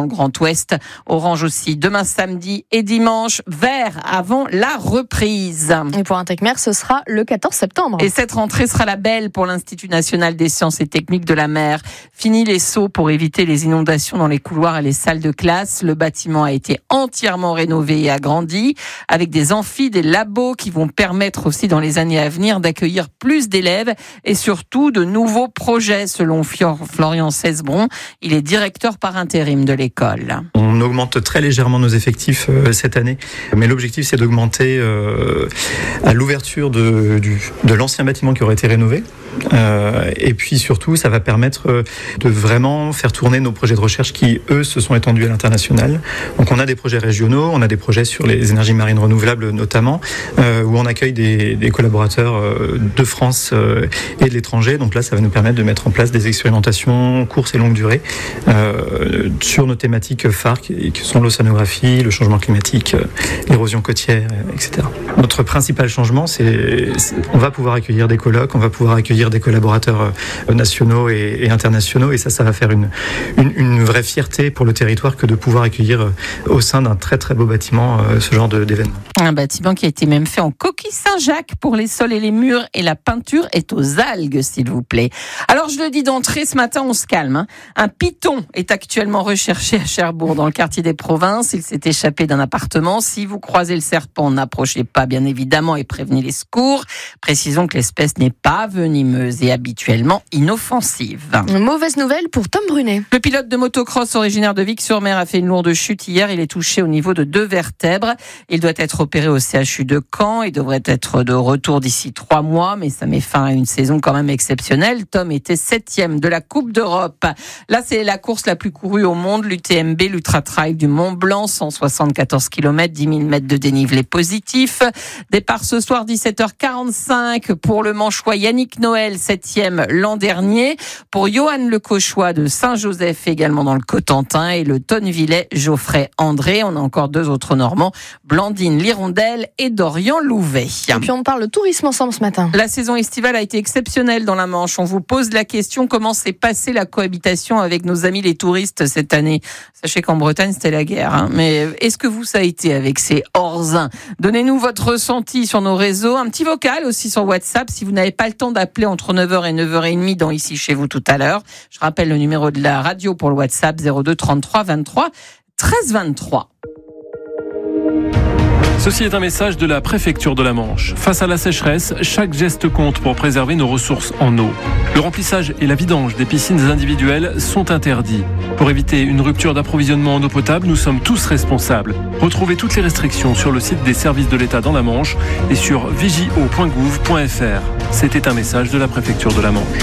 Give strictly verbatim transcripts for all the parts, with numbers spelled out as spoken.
dans le Grand Ouest. Orange aussi demain samedi et dimanche, vert avant la reprise. Et pour Intecmer, ce sera le quatorze septembre. Et cette rentrée sera la belle pour l'Institut national des sciences et techniques de la mer. Fini les seaux pour éviter les inondations dans les couloirs et les salles de classe. Le bâtiment a été entièrement rénové et agrandi avec des amphis, des labos qui vont permettre aussi dans les années à venir d'accueillir plus d'élèves et surtout de nouveaux projets selon Florian Cesbron. Il est directeur par intérim de l'école. On augmente très légèrement nos effectifs euh, cette année, mais l'objectif c'est d'augmenter euh, à l'ouverture de, du, de l'ancien bâtiment qui aurait été rénové. Euh, et puis surtout, ça va permettre de vraiment faire tourner nos projets de recherche qui, eux, se sont étendus à l'international. Donc on a des projets régionaux, on a des projets sur les énergies marines renouvelables notamment, euh, où on accueille des, des collaborateurs euh, de France euh, et de l'étranger. Donc là, ça va nous permettre de mettre en place des expérimentations courtes et longue durée euh, sur nos thématiques phares qui, qui sont l'océanographie, le changement climatique, euh, l'érosion côtière, et cetera. Notre principal changement, c'est, c'est on va pouvoir accueillir des colloques, on va pouvoir accueillir des collaborateurs nationaux et, et internationaux, et ça, ça va faire une, une, une vraie fierté pour le territoire que de pouvoir accueillir au sein d'un très très beau bâtiment ce genre de, d'événement. Un bâtiment qui a été même fait en coquille Saint-Jacques pour les sols et les murs, et la peinture est aux algues, s'il vous plaît. Alors je le dis d'entrée, ce matin on se calme. Hein. Un python est actuellement recherché à Cherbourg, dans le quartier des Provinces. Il s'est échappé d'un appartement. Si vous croisez le serpent, n'approchez pas bien évidemment et prévenez les secours. Précisons que l'espèce n'est pas venimeuse et habituellement inoffensive. Mauvaise nouvelle pour Tom Brunet. Le pilote de motocross originaire de Vic-sur-Mer a fait une lourde chute hier. Il est touché au niveau de deux vertèbres. Il doit être opéré au C H U de Caen. Il devrait être de retour d'ici trois mois, mais ça met fin à une saison quand même exceptionnelle. Tom était septième de la Coupe d'Europe. Là, c'est la course la plus courue au monde, l'U T M B, l'Ultra Trail du Mont Blanc, cent soixante-quatorze kilomètres, dix mille mètres de dénivelé positif. Départ ce soir, dix-sept heures quarante-cinq pour le Manchois Yannick Noël, septième l'an dernier. Pour Johan Le Cauchois de Saint-Joseph, également dans le Cotentin, et le Tonnevillais Geoffrey André. On a encore deux autres Normands, Blandine Lirondelle et Dorian Louvet. Et puis on parle de tourisme ensemble ce matin. La saison estivale a été exceptionnelle dans la Manche. On vous pose la question, comment s'est passée la cohabitation avec nos amis les touristes cette année? Sachez qu'en Bretagne, c'était la guerre. Hein. Mais est-ce que vous, ça a été avec ces Orzins? Donnez-nous votre ressenti sur nos réseaux. Un petit vocal aussi sur WhatsApp si vous n'avez pas le temps d'appeler entre neuf heures et neuf heures trente dans Ici Chez Vous tout à l'heure. Je rappelle le numéro de la radio pour le WhatsApp, zéro deux trente-trois vingt-trois treize vingt-trois. Ceci est un message de la préfecture de la Manche. Face à la sécheresse, chaque geste compte pour préserver nos ressources en eau. Le remplissage et la vidange des piscines individuelles sont interdits. Pour éviter une rupture d'approvisionnement en eau potable, nous sommes tous responsables. Retrouvez toutes les restrictions sur le site des services de l'État dans la Manche et sur vigio point gouv point f r. C'était un message de la préfecture de la Manche.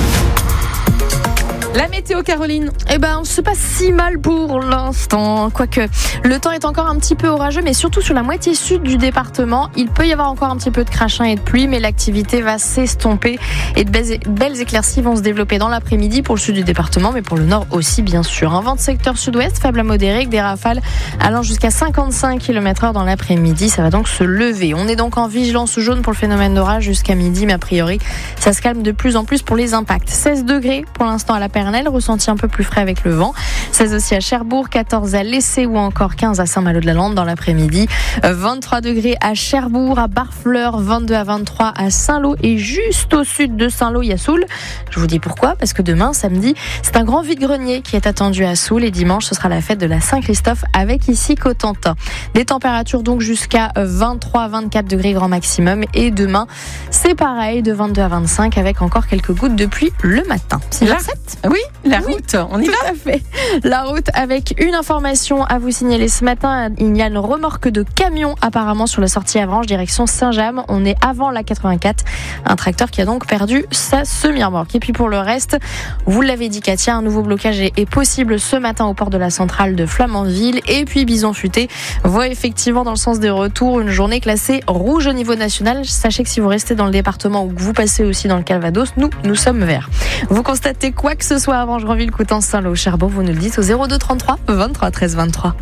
La météo, Caroline. Eh ben, c'est pas si mal pour l'instant. Quoique, le temps est encore un petit peu orageux, mais surtout sur la moitié sud du département. Il peut y avoir encore un petit peu de crachin et de pluie, mais l'activité va s'estomper et de belles éclaircies vont se développer dans l'après-midi pour le sud du département, mais pour le nord aussi, bien sûr. Un vent de secteur sud-ouest, faible à modéré, avec des rafales allant jusqu'à cinquante-cinq kilomètres heure dans l'après-midi. Ça va donc se lever. On est donc en vigilance jaune pour le phénomène d'orage jusqu'à midi, mais a priori, ça se calme de plus en plus pour les impacts. seize degrés pour l'instant à la Pernelle, ressenti un peu plus frais avec le vent. seize aussi à Cherbourg, quatorze à Lessé ou encore quinze à Saint-Malo-de-la-Lande dans l'après-midi. vingt-trois degrés à Cherbourg, à Barfleur, vingt-deux à vingt-trois à Saint-Lô et juste au sud de Saint-Lô, il y a Soule. Je vous dis pourquoi, parce que demain, samedi, c'est un grand vide-grenier qui est attendu à Soule et dimanche, ce sera la fête de la Saint-Christophe avec ici Cotentin. Des températures donc jusqu'à vingt-trois à vingt-quatre degrés grand maximum et demain, c'est pareil de vingt-deux à vingt-cinq avec encore quelques gouttes de pluie le matin. C'est la recette ? Oui, la oui, route, on y tout va. à fait. La route avec une information à vous signaler ce matin. Il y a une remorque de camion apparemment sur la sortie Avranches direction Saint-James. On est avant la quatre-vingt-quatre. Un tracteur qui a donc perdu sa semi-remorque. Et puis pour le reste, vous l'avez dit Katia, un nouveau blocage est, est possible ce matin au port de la centrale de Flamanville. Et puis Bison Futé voit effectivement dans le sens des retours une journée classée rouge au niveau national. Sachez que si vous restez dans le département ou que vous passez aussi dans le Calvados, nous, nous sommes verts. Vous constatez quoi que ce soit avant Grandville, Coutances, Saint-Lô, Cherbourg, vous nous le dites au zéro deux trente-trois vingt-trois treize vingt-trois.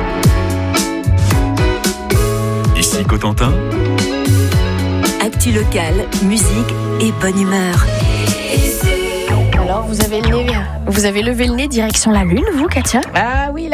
Ici Cotentin. Actu locale, musique et bonne humeur. Alors vous avez, le nez, vous avez levé le nez direction la Lune, vous Katia ? Ah oui, la